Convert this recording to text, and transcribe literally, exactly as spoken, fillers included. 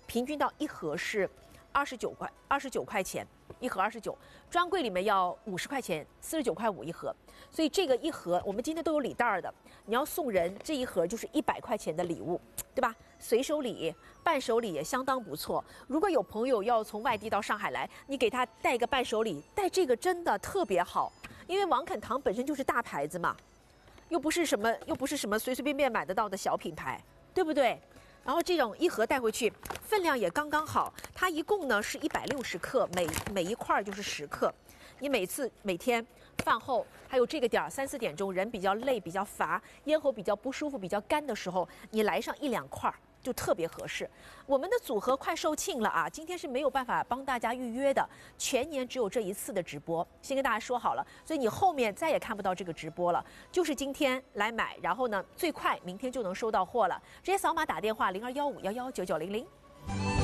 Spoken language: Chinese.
平均到一盒是二十九块，二十九块钱一盒二十九，专柜里面要五十块钱，四十九块五一盒。所以这个一盒我们今天都有礼袋的，你要送人这一盒就是一百块钱的礼物，对吧？随手礼、伴手礼也相当不错。如果有朋友要从外地到上海来，你给他带一个伴手礼，带这个真的特别好，因为王肯糖本身就是大牌子嘛，又不是什么又不是什么随随便便买得到的小品牌，对不对？然后这种一盒带回去，分量也刚刚好，它一共呢是一百六十克，每每一块就是十克。你每次每天饭后还有这个点儿三四点钟，人比较累、比较乏，咽喉比较不舒服、比较干的时候，你来上一两块就特别合适。我们的组合快售罄了啊，今天是没有办法帮大家预约的，全年只有这一次的直播，先跟大家说好了，所以你后面再也看不到这个直播了，就是今天来买，然后呢最快明天就能收到货了，直接扫码打电话零二幺五幺幺九九零零。